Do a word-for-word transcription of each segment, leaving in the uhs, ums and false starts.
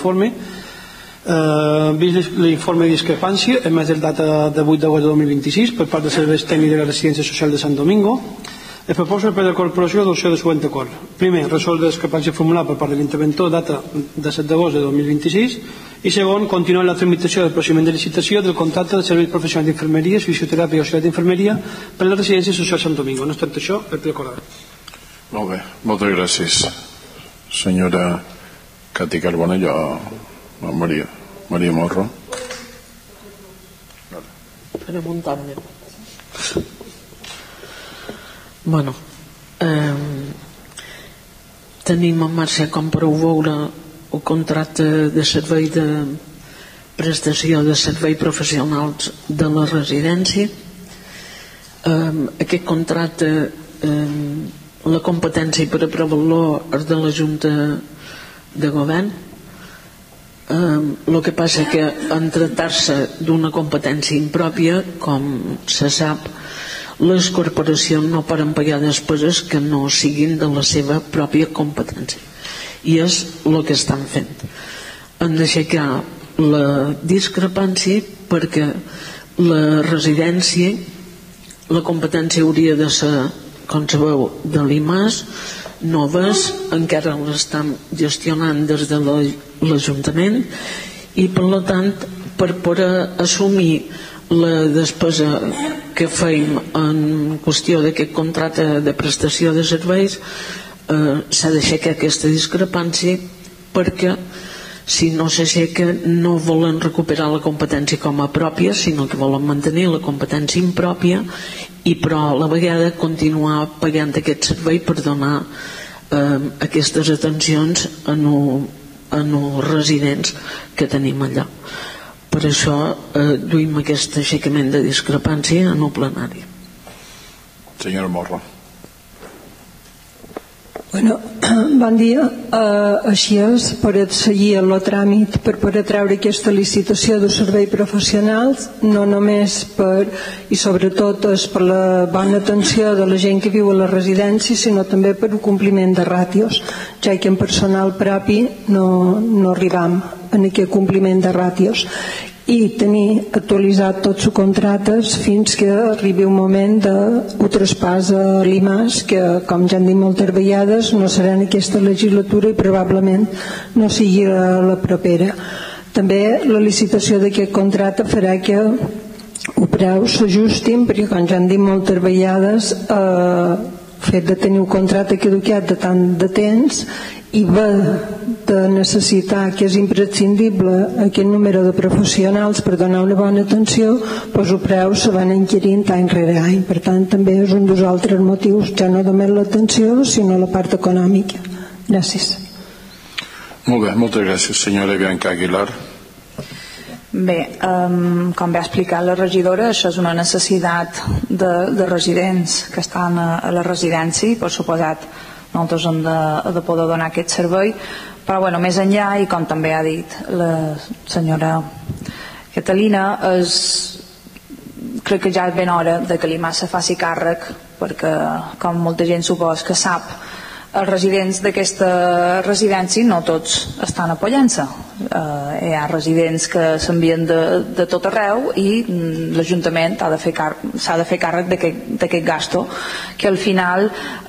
l'informe. Vist l'informe de discrepància emès el data de vuit d'agost de dos mil vint-i-sis per part de serveis tècnics de la residència social de Sant Domingo, es proposa per la corporació l'adopció del següent acord. Primer, resoldre la discrepància formulada per part de l'interventor data de set d'agost de dos mil vint-i-sis, i segon, continuar la tramitació del procediment de licitació del contracte de serveis professionals d'infermeria, fisioteràpia i auxiliar d'infermeria per a la residència social Sant Domingo. No obstant això, el ple acordat. Molt bé, moltes gràcies. Senyora Cati Carbonell o Maria, Maria Morro. Per apuntar-me. Bueno, eh, tenim en marxa, com podeu veure, el contracte de servei de prestació de servei professionals de la residència. Eh, aquest contracte, eh, la competència per aprovar-lo és de la Junta de Govern. El que passa que en tractar-se d'una competència impròpia, com se sap, les corporacions no poden pagar despeses que no siguin de la seva pròpia competència, i és el que estan fent. Han d'aixecar la discrepància perquè la residència, la competència hauria de ser, com sabeu, de l'I M A S. Noves encara l'estan gestionant des de l'Ajuntament, i per tant, per poder assumir la despesa que feim en qüestió d'aquest contracte de prestació de serveis, eh, s'ha d'aixecar aquesta discrepància, perquè si no s'aixeca no volen recuperar la competència com a pròpia, sinó que volen mantenir la competència impròpia, i però a la vegada continuar pagant aquest servei per donar eh, aquestes atencions a els residents que tenim allà. Per això eh, duim aquest aixecament de discrepància en el plenari. Senyora Morro. Bueno, bon dia. Uh, així és, per seguir el tràmit per poder treure aquesta licitació de serveis professionals, no només per, i sobretot és per la bona atenció de la gent que viu a la residència, sinó també per un compliment de ràtios, ja que en personal propi no, no arribam en aquest compliment de ràtios, i tenir actualitzat tots els contractes fins que arribi un moment de traspàs a l'I M A S, que, com ja han dit moltes vegades, no serà en aquesta legislatura i probablement no sigui la, la propera. També la licitació d'aquest contracte farà que els preus s'ajustin, perquè, com ja han dit moltes vegades, eh, el fet de tenir un contracte caducat de tant de temps i va de necessitar, que és imprescindible aquest número de professionals per donar una bona atenció, doncs els preus se van encarint any rere any. Per tant, també és un dels altres motius, ja no només l'atenció, sinó la part econòmica. Gràcies. Molt bé, moltes gràcies. Senyora Bianca Aguilar. Bé, um, com va explicar la regidora, això és una necessitat de, de residents que estan a, a la residència, per suposat nosaltres hem de, de poder donar aquest servei, però bueno, més enllà, i com també ha dit la senyora Catalina, és, crec que ja és ben hora de que l'I M A S se faci càrrec, perquè com molta gent supos que sap, els residents d'aquesta residència no tots estan apollant-se. Eh, hi ha residents que s'envien de, de tot arreu i l'Ajuntament s'ha de fer càrrec d'aquest gasto, que al final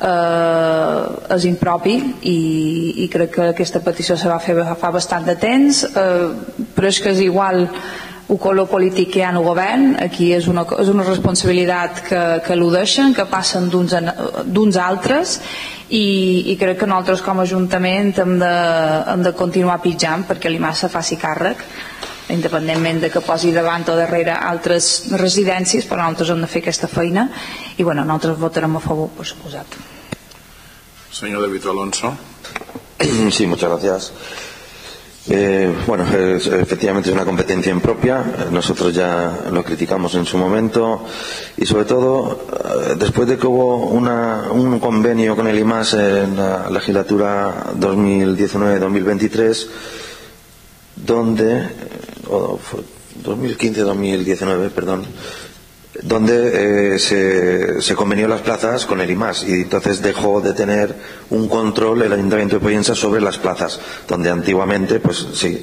eh, és impropi, i, i crec que aquesta petició se va fer fa bastant de temps, eh, però és que és igual el color polític que hi ha en el govern, aquí és una, és una responsabilitat que, que l'udeixen, que passen d'uns altres, i, i crec que nosaltres com a Ajuntament hem de, hem de continuar pitjant perquè l'I M A S se faci càrrec, independentment de que posi davant o darrere altres residències, però nosaltres hem de fer aquesta feina, i bueno, nosaltres votarem a favor, per suposat. Señor David Alonso. Sí, muchas gracias. Eh, bueno, es, efectivamente es una competencia impropia, nosotros ya lo criticamos en su momento, y sobre todo después de que hubo una, un convenio con el I M A S en la legislatura dos mil diecinueve dos mil veintitrés, donde o dos mil quince dos mil diecinueve, perdón, donde eh, se, se convenió las plazas con el I M A S, y entonces dejó de tener un control el Ayuntamiento de Pollensa sobre las plazas, donde antiguamente pues sí,